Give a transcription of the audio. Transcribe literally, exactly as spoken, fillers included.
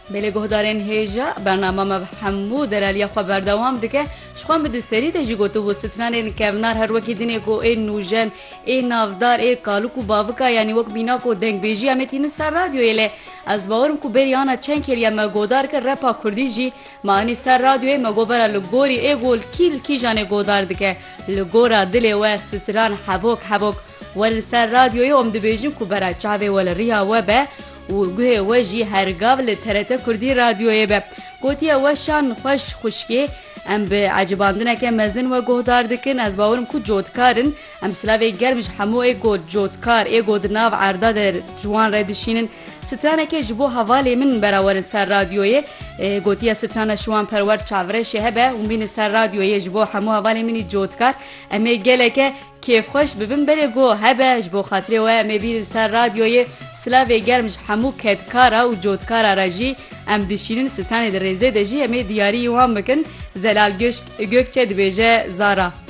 بله گهدارین هیجا برنامه ما همو دلالیا خو بردوام دکه شخوام بده سری تجی گوتو و سترانین کبنار هر وکی دینه کو ای نوجن ای نافدار ای کالوکو بابکا یعنی وک بینا کو دنگ بیجی امتین سر رادیو یله از باورم کو بریانا چند کلیا ما گودار که رپا کردی جی معنی سر رادیو ما گوبر لگوری ای گول کیل کی جان گودار دکه لگورا دل و ستران حبوک حبوک ول سر رادیو ام دبیجیم کو برا چاوی ول ریا و به و گوه وجی هرگاو لترته کردی رادیوی به گوتی وشان خوش خوشکی ام به عجباندنه که مزن و گهدار دکن از باورم کو جودکارن ام سلاوی گرمش همو ای گود جودکار ای گود ناو عردا در جوان ردشینن سترانه که جبو حوالی من براور سر رادیوی گوتی سترانه شوان پرور چاوره شهبه و بین سر رادیوی جبو همو حوالی منی جودکار امی گله که کیف خوش ببین بله گو هبه جبو خاطره و امی بین سر رادیوی سلاوی گرمش همو کدکارا و جودکارا راجی ام دشینن سترانه در ریزه دجی امی دیاری وان بکن زلال گوک چه دبیجه زارا